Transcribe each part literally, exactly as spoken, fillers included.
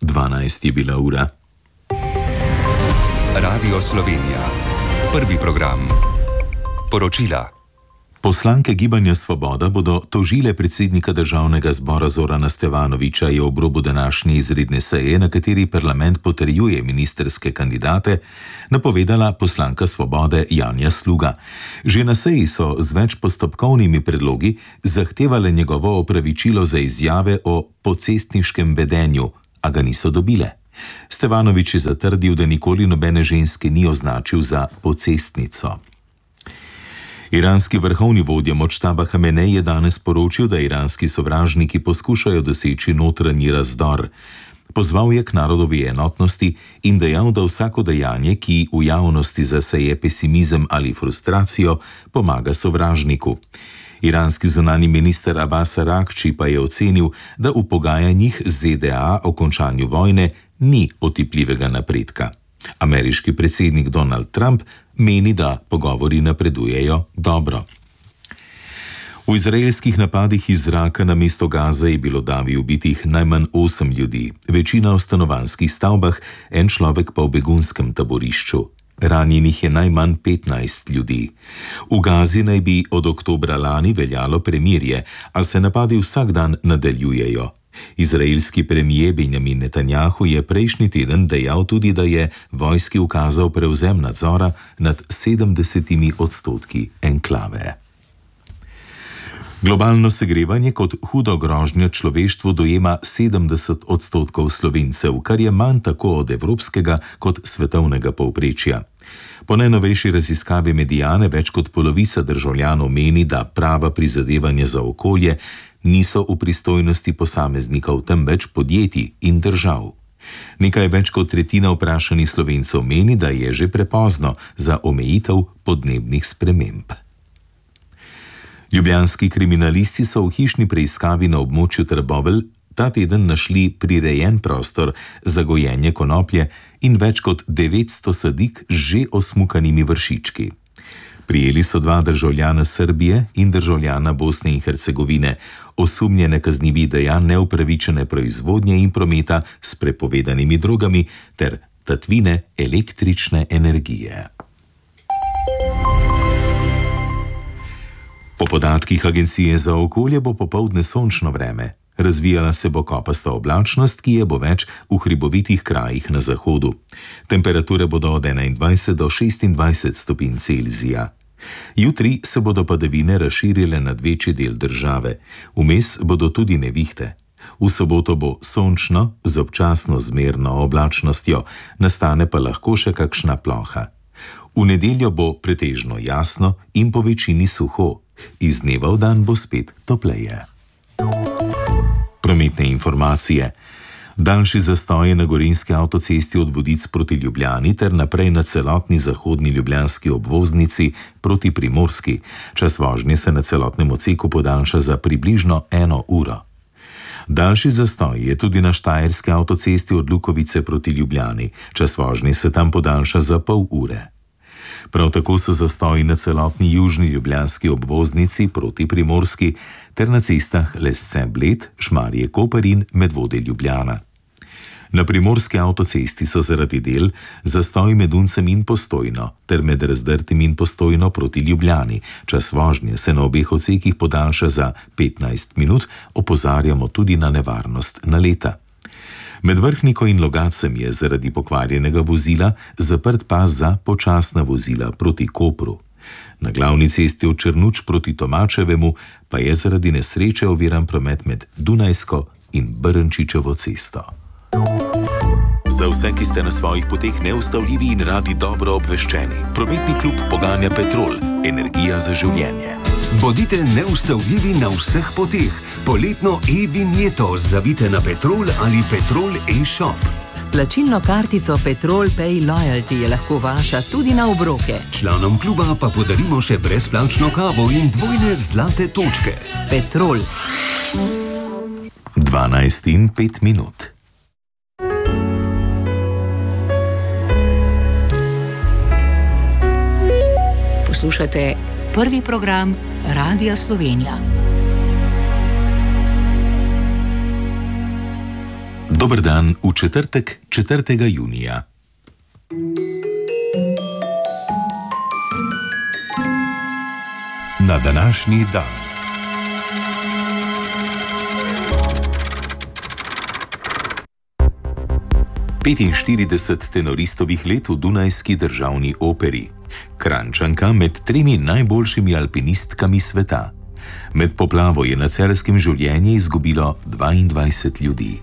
dvanajst je bila ura. Radio Slovenija. Prvi program. Poročila. Poslanke Gibanja Svoboda bodo tožile predsednika državnega zbora Zorana Stevanovića je ob robu današnje izredne seje, na kateri parlament potrjuje ministrske kandidate, napovedala poslanka Svobode Janja Sluga. Že na seji so z več postopkovnimi predlogi zahtevale njegovo opravičilo za izjave o pocestniškem vedenju, a ga niso dobile. Stevanović je zatrdil, da nikoli nobene ženske ni označil za pocestnico. Iranski vrhovni vodja Modžtaba Hamenej je danes poročil, da iranski sovražniki poskušajo doseči notranji razdor. Pozval je k narodovi enotnosti in dejal, da vsako dejanje, ki v javnosti zaseje pesimizem ali frustracijo, pomaga sovražniku. Iranski zunanji minister Abbas Araghči pa je ocenil, da v pogajanjih z Z D A o končanju vojne ni otipljivega napredka. Ameriški predsednik Donald Trump meni, da pogovori napredujejo dobro. V izraelskih napadih iz zraka na mesto Gaze je bilo davi ubitih najmanj osem ljudi, večina v stanovanjskih stavbah, en človek pa v begunskem taborišču. Ranjenih je najmanj petnajst ljudi. V Gazi naj bi od oktobra lani veljalo premirje, a se napadi vsak dan nadaljujejo. Izraelski premijer Benjamin Netanjahu je prejšnji teden dejal tudi, da je vojski ukazal prevzem nadzora nad sedemdesetimi odstotki enklave. Globalno segrevanje kot hudo grožnjo človeštvu dojema sedemdeset odstotkov Slovencev, kar je manj tako od evropskega kot svetovnega povprečja. Po najnovejši raziskavi Mediane več kot polovica državljanov meni, da prava prizadevanja za okolje niso v pristojnosti posameznikov, temveč podjetij in držav. Nekaj več kot tretjina vprašanih Slovencev meni, da je že prepozno za omejitev podnebnih sprememb. Ljubljanski kriminalisti so v hišni preiskavi na območju Trbovelj ta teden našli prirejen prostor za gojenje konoplje in več kot devetsto sadik z že osmukanimi vršički. Prijeli so dva državljana Srbije in državljana Bosne in Hercegovine, osumljene kaznivih dejanj neupravičene proizvodnje in prometa s prepovedanimi drogami ter tatvine električne energije. Po podatkih Agencije za okolje bo popoldne sončno vreme. Razvijala se bo kopasta oblačnost, ki je bo več v hribovitih krajih na zahodu. Temperature bodo od enaindvajset do šestindvajset stopinj Celzija. Jutri se bodo padavine razširile nad večji del države. Vmes bodo tudi nevihte. V soboto bo sončno z občasno zmerno oblačnostjo, nastane pa lahko še kakšna ploha. V nedeljo bo pretežno jasno in po večini suho. Iz dneva v dan bo spet topleje. Prometne informacije. Daljši zastoj je na gorenjski avtocesti od Vodic proti Ljubljani ter naprej na celotni zahodni ljubljanski obvoznici proti Primorski. Čas vožnje se na celotnem odseku podaljša za približno eno uro. Daljši zastoj je tudi na štajerski avtocesti od Lukovice proti Ljubljani. Čas vožnje se tam podaljša za pol ure. Prav tako so zastoji na celotni južni ljubljanski obvoznici proti Primorski ter na cestah Lesce-Bled, Šmarje-Koper in Medvode-Ljubljana. Na primorski avtocesti so zaradi del zastoji med Uncem in Postojno ter med Razdrtim in Postojno proti Ljubljani. Čas vožnje se na obeh odsekih podaljša za petnajst minut, opozarjamo tudi na nevarnost naleta. Med Vrhniko in Logacem je zaradi pokvarjenega vozila zaprt pas za počasna vozila proti Kopru. Na glavni cesti od Črnuč proti Tomačevemu pa je zaradi nesreče oviran promet med Dunajsko in Brnčičevo cesto. Za vse, ki ste na svojih poteh neustavljivi in radi dobro obveščeni, prometni klub poganja Petrol, energija za življenje. Bodite neustavljivi na vseh poteh. Poletno e-vinjeto zavite na Petrol ali Petrol e-shop. S plačilno kartico Petrol Pay Loyalty je lahko vaša tudi na obroke. Članom kluba pa podarimo še brezplačno kavo in dvojne zlate točke. Petrol. dvanajst in pet minut. Poslušate prvi program Radia Slovenija. Dober dan v četrtek, četrtega junija. Na današnji dan. petinštirideset tenoristovih let v Dunajski državni operi. Kranjčanka med tremi najboljšimi alpinistkami sveta. Med poplavo je na Celjskem življenje izgubilo dvaindvajset ljudi.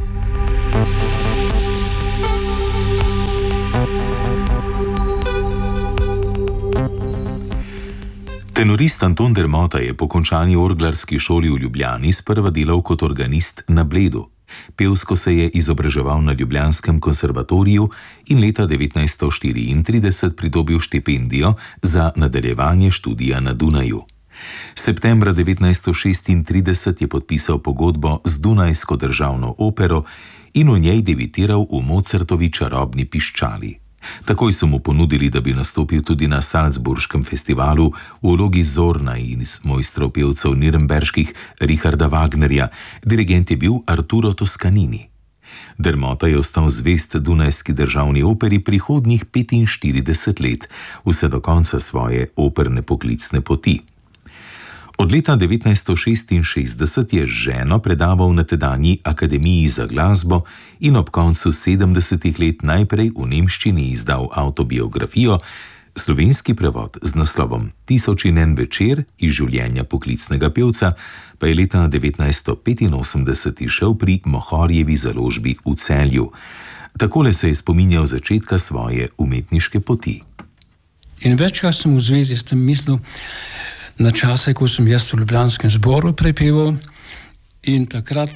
Tenorist Anton Dermota je po končani orglarski šoli v Ljubljani sprva delal kot organist na Bledu. Pevsko se je izobraževal na Ljubljanskem konservatoriju in leta devetnajststo štiriintrideset pridobil štipendijo za nadaljevanje študija na Dunaju. Septembra devetnajststo šestintrideset je podpisal pogodbo z Dunajsko državno opero in v njej debitiral v Mozartovi Čarobni piščali. Takoj so mu ponudili, da bi nastopil tudi na Salzburškem festivalu v vlogi Zorna in iz mojstrov pevcev nürnberških Richarda Wagnerja. Dirigent je bil Arturo Toscanini. Dermota je ostal zvest Dunajski državni operi prihodnjih petinštirideset let, vse do konca svoje operne poklicne poti. Od leta devetnajststo šestinšestdeset je z ženo predaval na tedanji Akademiji za glasbo in ob koncu sedemdesetih let najprej v nemščini izdal avtobiografijo, slovenski prevod z naslovom Tisoč in en večer iz življenja poklicnega pevca pa je leta devetnajststo petinosemdeset izšel pri Mohorjevi založbi v Celju. Takole se je spominjal začetka svoje umetniške poti. In večkrat sem v zvezi s tem mislil na čase, ko sem jaz v Ljubljanskem zboru prepeval, in takrat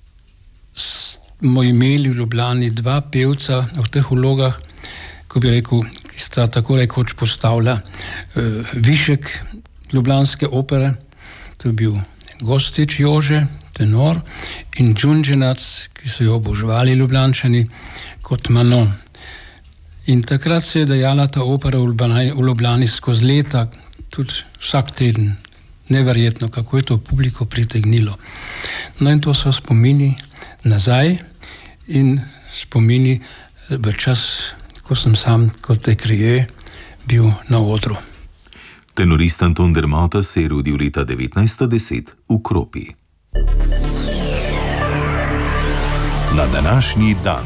smo imeli v Ljubljani dva pevca v teh vlogah, ko bi rekel, ki sta tako rekoč postavila uh, višek Ljubljanske opere. To je bil Gostič Jože, tenor, in Đunđenac, ki so jo oboževali Ljubljančani, kot Manon. In takrat se je dejala ta opera v Ljubljani, v Ljubljani skozi leta, tudi vsak teden. Neverjetno, kako je to publiko pritegnilo. No in to so spomini nazaj in spomini v čas, ko sem sam kot dekrije bil na odru. Tenorist Anton Dermota se je rodil leta devetnajststo deset v Kropi. Na današnji dan.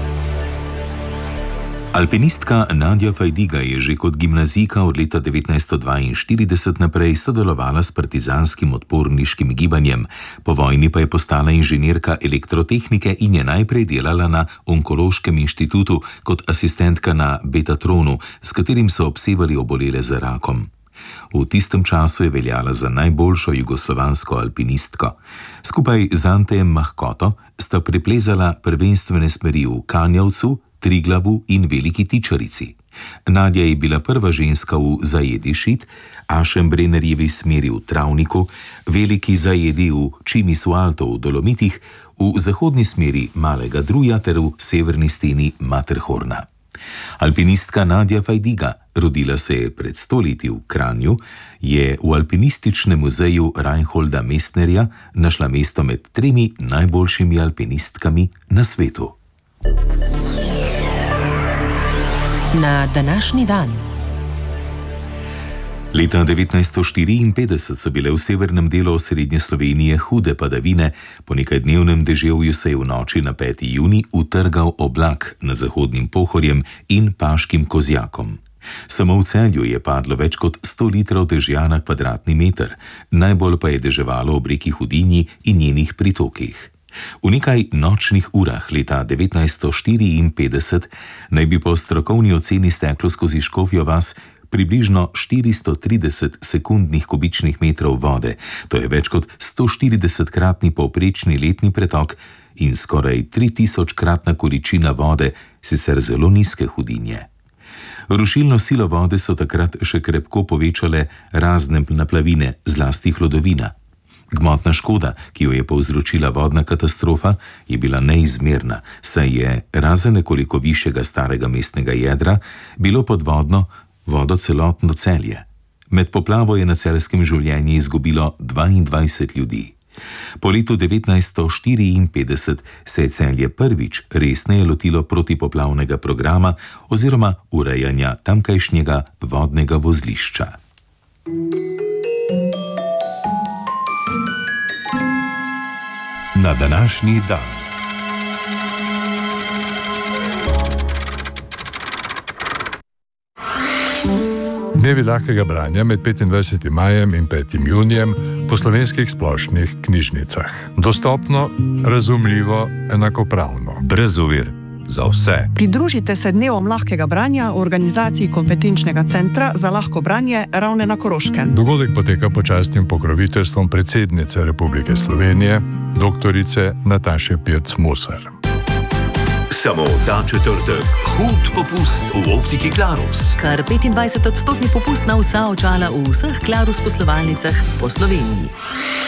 Alpinistka Nadja Fajdiga je že kot gimnazijka od leta devetnajststo dvainštirideset naprej sodelovala s partizanskim odporniškim gibanjem, po vojni pa je postala inženirka elektrotehnike in je najprej delala na Onkološkem inštitutu kot asistentka na Betatronu, s katerim so obsevali obolele za rakom. V tistem času je veljala za najboljšo jugoslovansko alpinistko. Skupaj z Antejem Mahkoto sta preplezala prvenstvene smeri v Kanjavcu, Triglavu in Veliki Tičarici. Nadja je bila prva ženska v zajedi Šid, Aschenbrennerjevi smeri v Travniku, Veliki zajedi v Čimisu Alto v Dolomitih, v zahodni smeri Malega Druja ter v severni steni Matterhorna. Alpinistka Nadja Fajdiga, rodila se je pred sto leti v Kranju, je v Alpinističnem muzeju Reinholda Messnerja našla mesto med tremi najboljšimi alpinistkami na svetu. Na današnji dan. Leta devetnajststo štiriinpetdeset so bile v severnem delu osrednje Slovenije hude padavine, po nekajdnevnem deževju se je v noči na peti junij utrgal oblak nad Zahodnim Pohorjem in Paškim Kozjakom. Samo v Celju je padlo več kot sto litrov dežja na kvadratni meter, najbolj pa je deževalo ob reki Hudinji in njenih pritokih. V nekaj nočnih urah leta devetnajststo štiriinpetdeset naj bi po strokovni oceni steklo skozi Škofjo vas približno štiristo trideset sekundnih kubičnih metrov vode, to je več kot sto štiridesetkratni povprečni letni pretok in skoraj tri tisočkratna količina vode sicer zelo nizke Hudinje. Rušilno silo vode so takrat še krepko povečale razne naplavine, zlasti hlodovina. Gmotna škoda, ki jo je povzročila vodna katastrofa, je bila neizmerna, saj je, razen nekoliko višjega starega mestnega jedra, bilo podvodno vodo celotno Celje. Med poplavo je na celjskem življenje izgubilo dvaindvajset ljudi. Po letu devetnajststo štiriinpetdeset se je Celje prvič resneje lotilo protipoplavnega programa oziroma urejanja tamkajšnjega vodnega vozlišča. Na današnji dan. Dnevi lahkega branja med petindvajsetim majem in petim junijem po slovenskih splošnih knjižnicah. Dostopno, razumljivo, enakopravno. Brez ovir. Za vse. Pridružite se dnevom lahkega branja v organizaciji kompetenčnega centra za lahko branje Ravne na Koroškem. Dogodek poteka pod častnim pokroviteljstvom predsednice Republike Slovenije, doktorice Nataše Pirc-Musar. Samo ta četrtek hud popust v optiki Clarus. Kar petindvajset odstotni popust na vsa očala v vseh Clarus poslovalnicah po Sloveniji.